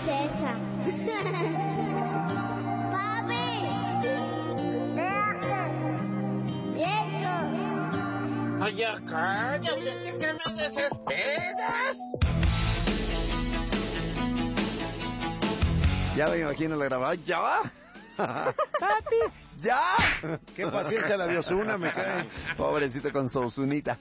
princesa. ¡Papi! ¡Viejo! Oye, cállate, que me desesperas. Ya me imagino la grabada. ¡Ya! ¡Papi! ¡Ya! ¡Qué paciencia la Diosuna, me cae! Pobrecito con su Osunita.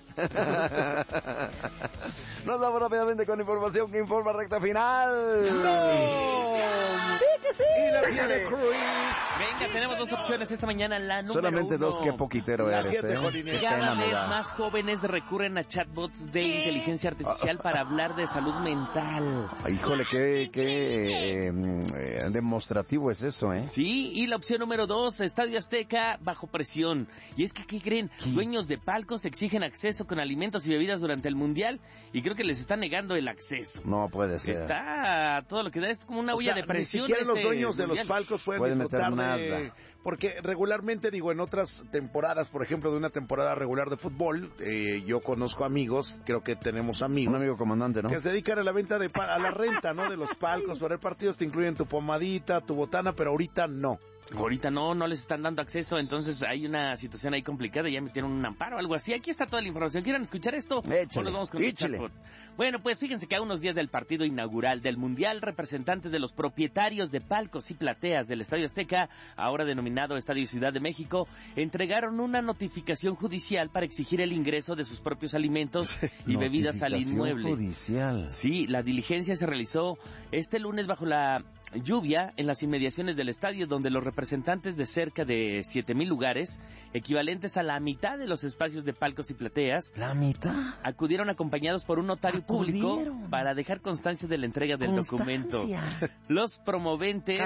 Nos vamos rápidamente con información que informa recta final. ¡No! ¡Sí que sí! Y la tiene Cruz. Venga, tenemos dos opciones esta mañana. La número Solamente uno. dos, qué poquitero La eres, siete, Jolín. Qué Cada pena me vez da. más jóvenes recurren a chatbots de inteligencia artificial para hablar de salud mental. Híjole, qué demostrativo es eso, ¿eh? Sí, y la opción número 2, Estadio Azteca bajo presión. Y es que, ¿qué creen? Dueños de palcos exigen acceso con alimentos y bebidas durante el Mundial y creo que les está negando el acceso. No puede ser. Está todo lo que da, es como una olla de presión. Ni siquiera los este dueños de los mundial. palcos pueden meter disfrutar nada. Porque regularmente, digo, en otras temporadas, por ejemplo, de una temporada regular de fútbol, yo conozco amigos, creo que tenemos amigos. Un amigo comandante, ¿no? Que se dedican a la venta a la renta, ¿no? De los palcos. Para el partido te incluyen tu pomadita, tu botana, pero ahorita no. Ahorita no les están dando acceso, entonces hay una situación ahí complicada, ya metieron un amparo o algo así. Aquí está toda la información. ¿Quieren escuchar esto? Échale, ¿O nos vamos con el échale. chatbot? Bueno, pues fíjense que a unos días del partido inaugural del Mundial, representantes de los propietarios de palcos y plateas del Estadio Azteca, ahora denominado Estadio Ciudad de México, entregaron una notificación judicial para exigir el ingreso de sus propios alimentos y bebidas al inmueble. Judicial. Sí, la diligencia se realizó este lunes bajo la lluvia en las inmediaciones del estadio, donde los representantes de cerca de 7,000 lugares, equivalentes a la mitad de los espacios de palcos y plateas, ¿La mitad? acudieron acompañados por un notario público para dejar constancia de la entrega del documento. Los promoventes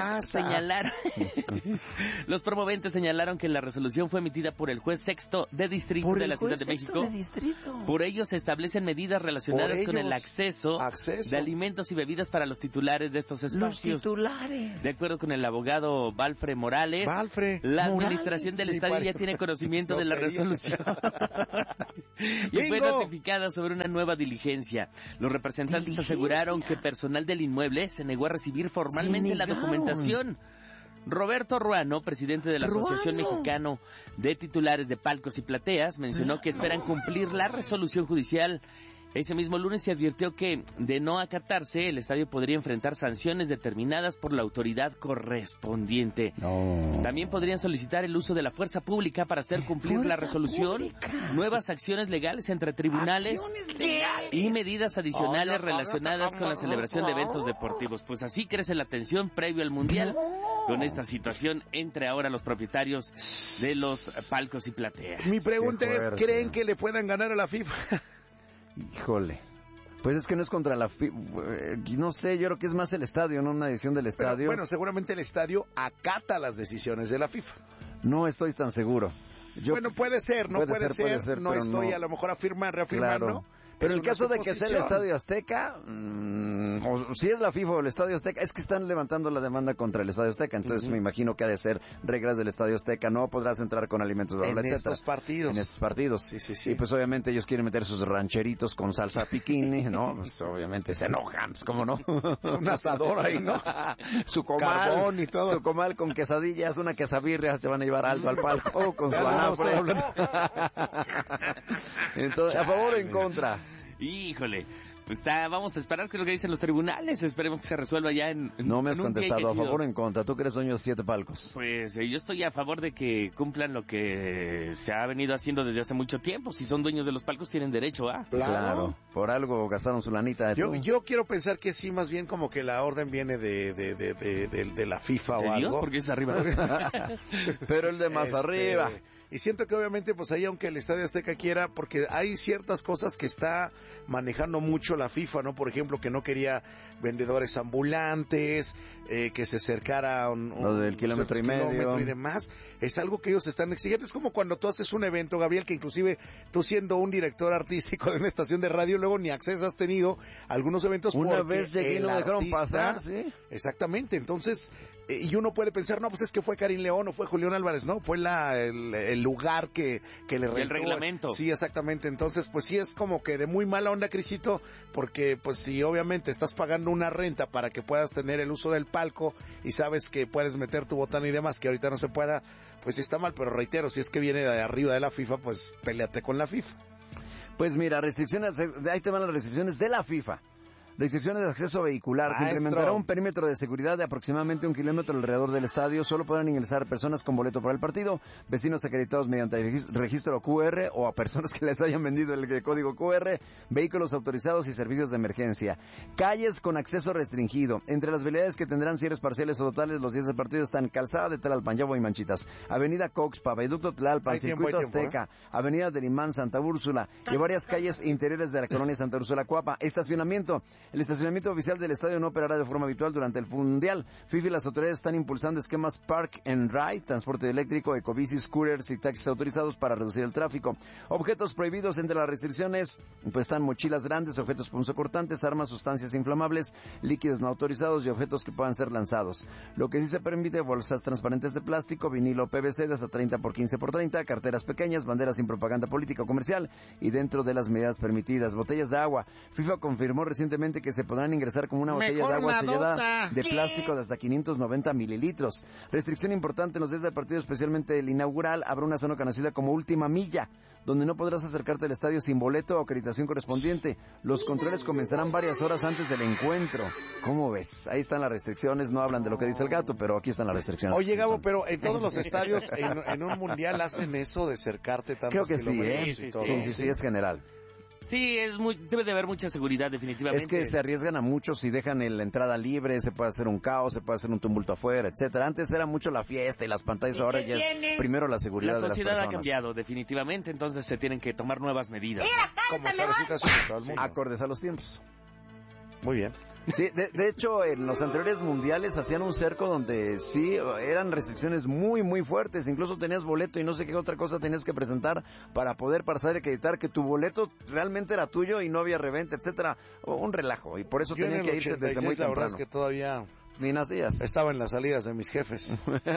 señalaron que la resolución fue emitida por el juez sexto de distrito de la Ciudad de México. Por ello se establecen medidas relacionadas con el acceso de alimentos y bebidas para los titulares de estos espacios. De acuerdo con el abogado Valfre Morales, la administración del estadio ya tiene conocimiento de la resolución y fue notificada sobre una nueva diligencia. Los representantes aseguraron que personal del inmueble se negó a recibir formalmente la documentación. Roberto Ruano, presidente de la Asociación Mexicana de Titulares de Palcos y Plateas, mencionó que esperan cumplir la resolución judicial. Ese mismo lunes se advirtió que, de no acatarse, el estadio podría enfrentar sanciones determinadas por la autoridad correspondiente. No. También podrían solicitar el uso de la fuerza pública para hacer cumplir la resolución, nuevas acciones legales entre tribunales y medidas adicionales relacionadas con la celebración de eventos deportivos. Pues así crece la tensión previo al Mundial con esta situación entre ahora los propietarios de los palcos y plateas. Mi pregunta es, ¿creen que le puedan ganar a la FIFA? Híjole. Pues es que no es contra la FIFA. No sé, yo creo que es más el estadio, no una decisión del estadio. Pero, bueno, seguramente el estadio acata las decisiones de la FIFA. No estoy tan seguro. Bueno, puede ser, no puede ser, no estoy no. A lo mejor reafirmando. Claro. Pero en el caso de que sea el Estadio Azteca, o si es la FIFA o el Estadio Azteca, es que están levantando la demanda contra el Estadio Azteca, entonces me imagino que ha de ser reglas del Estadio Azteca, no podrás entrar con alimentos, en etcétera. estos partidos. En estos partidos. Sí. Y pues obviamente ellos quieren meter sus rancheritos con salsa piquini, ¿no? Pues obviamente se enojan, pues cómo no. Un asador ahí, ¿no? Su comal. Carbón y todo. Su comal con quesadillas, una quesabirria, se van a llevar alto al palco con su anafre. Entonces, ¿a favor o en contra? Híjole, pues vamos a esperar que lo que dicen los tribunales, esperemos que se resuelva ya en No me has en un día contestado, ¿a decidido. favor o en contra? Tú que eres dueño de 7 palcos. Pues yo estoy a favor de que cumplan lo que se ha venido haciendo desde hace mucho tiempo. Si son dueños de los palcos tienen derecho a... Claro, por algo gastaron su lanita. Yo quiero pensar que sí, más bien como que la orden viene de la FIFA o ¿De Dios? algo. Porque es arriba. Pero el de más arriba. Y siento que obviamente pues ahí, aunque el Estadio Azteca quiera, porque hay ciertas cosas que está manejando mucho la FIFA, ¿no? Por ejemplo, que no quería vendedores ambulantes, que se acercara lo del kilómetro y medio y demás. Es algo que ellos están exigiendo. Es como cuando tú haces un evento, Gabriel, que inclusive tú siendo un director artístico de una estación de radio, luego ni acceso has tenido a algunos eventos. Una vez llegué y no me dejaron pasar, ¿sí? Exactamente. Entonces, y uno puede pensar, no, pues es que fue Karim León o fue Julián Álvarez, no, fue el lugar que le rentó. El reglamento. Sí, exactamente. Entonces, pues sí es como que de muy mala onda, Crisito, porque pues si obviamente estás pagando una renta para que puedas tener el uso del palco y sabes que puedes meter tu botana y demás, que ahorita no se pueda, pues sí está mal, pero reitero, si es que viene de arriba de la FIFA, pues péleate con la FIFA. Pues mira, restricciones, ahí te van las restricciones de la FIFA. Restricciones de acceso vehicular. Se implementará un perímetro de seguridad de aproximadamente 1 kilómetro alrededor del estadio. Solo podrán ingresar personas con boleto para el partido, vecinos acreditados mediante registro QR o a personas que les hayan vendido el código QR, vehículos autorizados y servicios de emergencia. Calles con acceso restringido. Entre las vialidades que tendrán cierres parciales o totales los días del partido están Calzada de Tlalpan, Yabo y Manchitas, Avenida Coxpa, Viaducto Tlalpan, Circuito Azteca, Avenida del Imán, Santa Úrsula y varias calles interiores de la colonia Santa Úrsula Cuapa. Estacionamiento. El estacionamiento oficial del estadio no operará de forma habitual durante el Mundial. FIFA y las autoridades están impulsando esquemas Park and Ride, transporte eléctrico, ecobicis, scooters y taxis autorizados para reducir el tráfico. Objetos prohibidos entre las restricciones, pues están mochilas grandes, objetos punzocortantes, armas, sustancias inflamables, líquidos no autorizados y objetos que puedan ser lanzados. Lo que sí se permite, bolsas transparentes de plástico, vinilo PVC de hasta 30 por 15 por 30, carteras pequeñas, banderas sin propaganda política o comercial y dentro de las medidas permitidas. Botellas de agua. FIFA confirmó recientemente que se podrán ingresar con una botella de agua sellada de plástico de hasta 590 mililitros. Restricción importante en los días del partido, especialmente el inaugural, habrá una zona conocida como última milla, donde no podrás acercarte al estadio sin boleto o acreditación correspondiente. Los controles comenzarán varias horas antes del encuentro. ¿Cómo ves? Ahí están las restricciones, no hablan de lo que dice el gato, pero aquí están las restricciones. Oye, Gabo, pero en todos los estadios, en un mundial, hacen eso de acercarte tantos Creo que kilómetros. Sí, es general. Sí, debe de haber mucha seguridad, definitivamente. Es que se arriesgan a mucho si dejan la entrada libre, se puede hacer un caos, se puede hacer un tumulto afuera, etcétera. Antes era mucho la fiesta y las pantallas, ahora ya es primero la seguridad de las personas. La sociedad ha cambiado, definitivamente, entonces se tienen que tomar nuevas medidas. ¿Cómo está la situación de todo el mundo? Acordes a los tiempos. Muy bien. Sí, de hecho, en los anteriores mundiales hacían un cerco donde sí eran restricciones muy, muy fuertes. Incluso tenías boleto y no sé qué otra cosa tenías que presentar para poder pasar y acreditar que tu boleto realmente era tuyo y no había reventa, etcétera. Un relajo. Y por eso tenían que irse desde muy temprano. La verdad es que todavía ni nacías. Estaba en las salidas de mis jefes.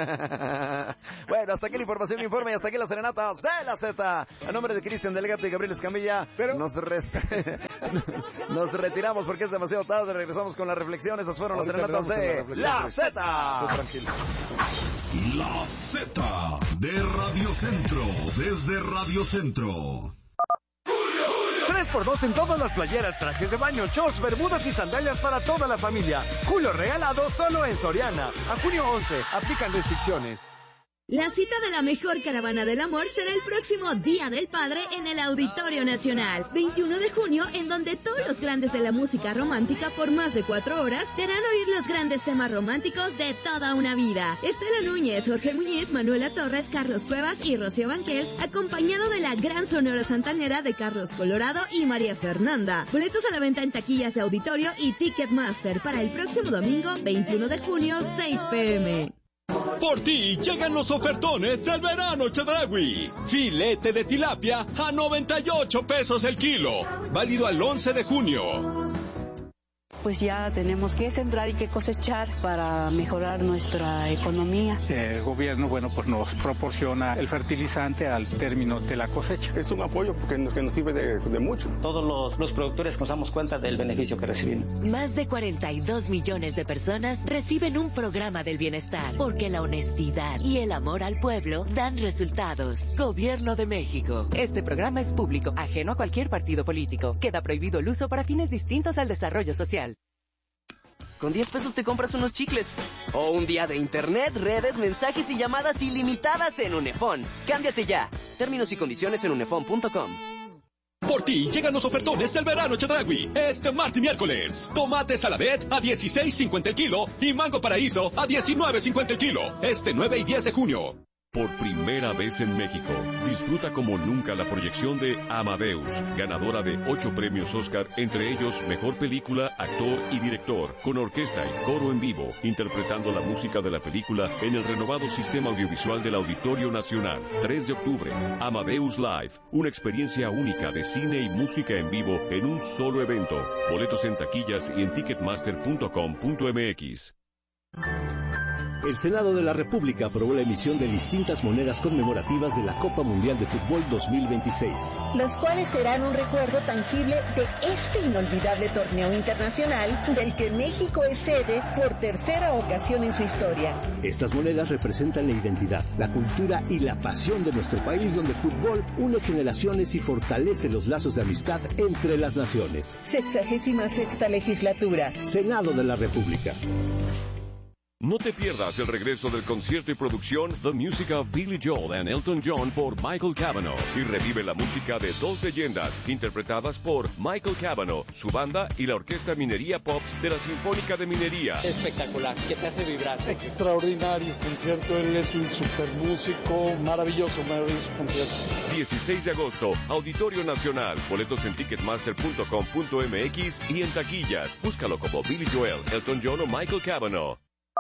Bueno, hasta aquí la información de informe y hasta aquí las serenatas de la Z. A nombre de Cristian Delgato y Gabriel Escamilla, nos retiramos porque es demasiado tarde. Regresamos con las reflexiones. Estas fueron las serenatas de la Z. Tranquilo. La Z de Radio Centro, desde Radio Centro. 3x2 en todas las playeras, trajes de baño, shorts, bermudas y sandalias para toda la familia. Julio regalado solo en Soriana. A junio 11, aplican restricciones. La cita de la mejor caravana del amor será el próximo Día del Padre en el Auditorio Nacional, 21 de junio, en donde todos los grandes de la música romántica por más de 4 horas te harán oír los grandes temas románticos de toda una vida. Estela Núñez, Jorge Muñiz, Manuela Torres, Carlos Cuevas y Rocío Banquels, acompañado de la gran sonora santanera de Carlos Colorado y María Fernanda. Boletos a la venta en taquillas de auditorio y Ticketmaster para el próximo domingo, 21 de junio, 6 p.m. Por ti llegan los ofertones del verano Chedraui. Filete de tilapia a 98 pesos el kilo. Válido al 11 de junio. Pues ya tenemos que sembrar y que cosechar para mejorar nuestra economía. El gobierno, pues nos proporciona el fertilizante al término de la cosecha. Es un apoyo que nos sirve de mucho. Todos los productores nos damos cuenta del beneficio que recibimos. Más de 42 millones de personas reciben un programa del bienestar, porque la honestidad y el amor al pueblo dan resultados. Gobierno de México. Este programa es público, ajeno a cualquier partido político. Queda prohibido el uso para fines distintos al desarrollo social. Con 10 pesos te compras unos chicles. O un día de internet, redes, mensajes y llamadas ilimitadas en Unefón. Cámbiate ya. Términos y condiciones en unefón.com. Por ti llegan los ofertones del verano Chedraui. Este martes y miércoles. Tomate saladet a 16.50 el kilo y mango paraíso a 19.50 el kilo. Este 9 y 10 de junio. Por primera vez en México, disfruta como nunca la proyección de Amadeus, ganadora de 8 premios Oscar, entre ellos Mejor Película, Actor y Director, con orquesta y coro en vivo, interpretando la música de la película en el renovado sistema audiovisual del Auditorio Nacional. 3 de octubre, Amadeus Live, una experiencia única de cine y música en vivo en un solo evento. Boletos en taquillas y en ticketmaster.com.mx. El Senado de la República aprobó la emisión de distintas monedas conmemorativas de la Copa Mundial de Fútbol 2026. Las cuales serán un recuerdo tangible de este inolvidable torneo internacional del que México es sede por tercera ocasión en su historia. Estas monedas representan la identidad, la cultura y la pasión de nuestro país, donde el fútbol une generaciones y fortalece los lazos de amistad entre las naciones. 66ª legislatura. Senado de la República. No te pierdas el regreso del concierto y producción The Music of Billy Joel and Elton John por Michael Cavanaugh y revive la música de dos leyendas interpretadas por Michael Cavanaugh, su banda y la Orquesta Minería Pops de la Sinfónica de Minería. Espectacular, que te hace vibrar. Extraordinario concierto, él es un super músico, maravilloso concierto. 16 de agosto, Auditorio Nacional, boletos en ticketmaster.com.mx y en taquillas. Búscalo como Billy Joel, Elton John o Michael Cavanaugh.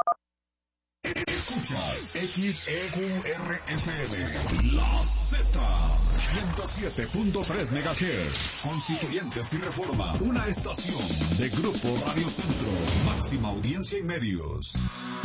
Escuchas XEQRFM, La Z, 107.3 MHz, Constituyentes y Reforma, una estación de Grupo Radio Centro, máxima audiencia y medios.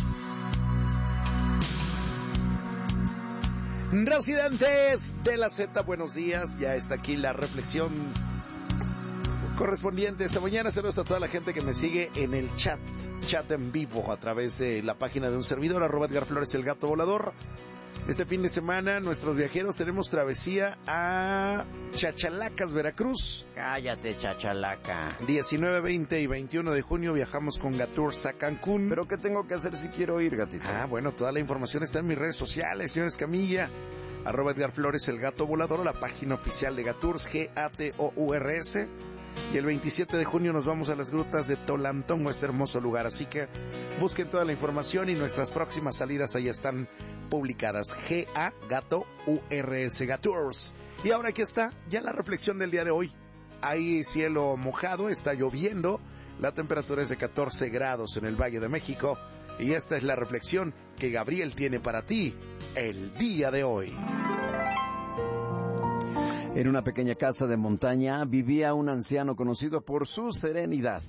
Residentes de La Z, buenos días, ya está aquí la reflexión correspondiente esta mañana. Saludos a toda la gente que me sigue en el chat en vivo a través de la página de un servidor, @EdgarFlores, el gato volador. Este fin de semana nuestros viajeros tenemos travesía a Chachalacas, Veracruz. Cállate, Chachalaca. 19, 20 y 21 de junio viajamos con Gatours a Cancún. ¿Pero qué tengo que hacer si quiero ir, gatito? Bueno, toda la información está en mis redes sociales, señor Escamilla. @EdgarFlores, el gato volador, la página oficial de Gatours, GATOURS. Y el 27 de junio nos vamos a las grutas de Tolantongo, este hermoso lugar. Así que busquen toda la información y nuestras próximas salidas ahí están publicadas. GATOURS, Gatours. Y ahora aquí está ya la reflexión del día de hoy. Hay cielo mojado, está lloviendo, la temperatura es de 14 grados en el Valle de México. Y esta es la reflexión que Gabriel tiene para ti el día de hoy. En una pequeña casa de montaña vivía un anciano conocido por su serenidad.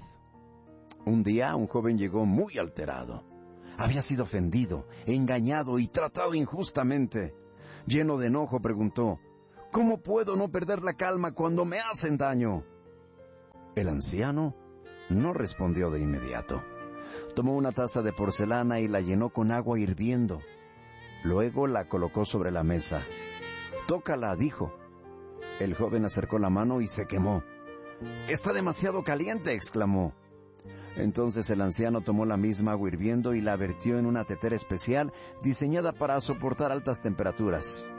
Un día un joven llegó muy alterado. Había sido ofendido, engañado y tratado injustamente. Lleno de enojo preguntó: ¿cómo puedo no perder la calma cuando me hacen daño? El anciano no respondió de inmediato. Tomó una taza de porcelana y la llenó con agua hirviendo. Luego la colocó sobre la mesa. «Tócala», dijo. El joven acercó la mano y se quemó. «Está demasiado caliente», exclamó. Entonces el anciano tomó la misma agua hirviendo y la vertió en una tetera especial diseñada para soportar altas temperaturas.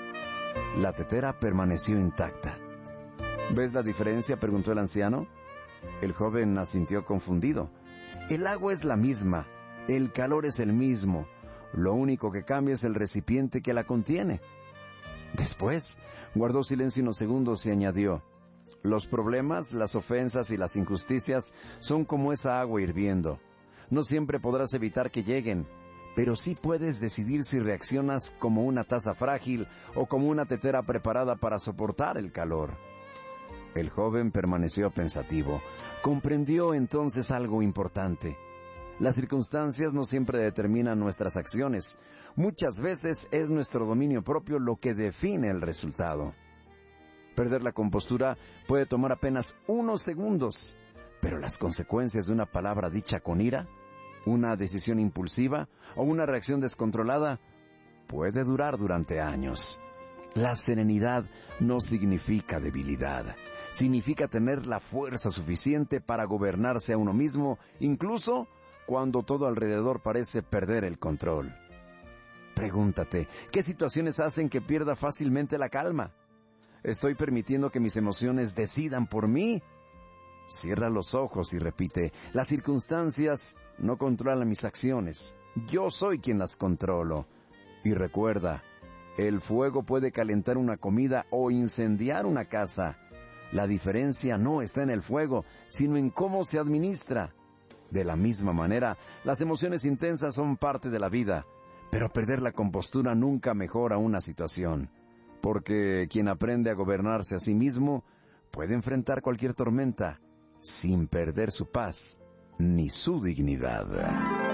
La tetera permaneció intacta. «¿Ves la diferencia?», preguntó el anciano. El joven asintió confundido. «El agua es la misma, el calor es el mismo. Lo único que cambia es el recipiente que la contiene». Después guardó silencio unos segundos y añadió: «Los problemas, las ofensas y las injusticias son como esa agua hirviendo. No siempre podrás evitar que lleguen, pero sí puedes decidir si reaccionas como una taza frágil o como una tetera preparada para soportar el calor». El joven permaneció pensativo. Comprendió entonces algo importante. Las circunstancias no siempre determinan nuestras acciones. Muchas veces es nuestro dominio propio lo que define el resultado. Perder la compostura puede tomar apenas unos segundos, pero las consecuencias de una palabra dicha con ira, una decisión impulsiva o una reacción descontrolada puede durar durante años. La serenidad no significa debilidad. Significa tener la fuerza suficiente para gobernarse a uno mismo, incluso cuando todo alrededor parece perder el control. Pregúntate, ¿qué situaciones hacen que pierda fácilmente la calma? ¿Estoy permitiendo que mis emociones decidan por mí? Cierra los ojos y repite: las circunstancias no controlan mis acciones. Yo soy quien las controlo. Y recuerda, el fuego puede calentar una comida o incendiar una casa. La diferencia no está en el fuego, sino en cómo se administra. De la misma manera, las emociones intensas son parte de la vida, pero perder la compostura nunca mejora una situación, porque quien aprende a gobernarse a sí mismo puede enfrentar cualquier tormenta sin perder su paz ni su dignidad.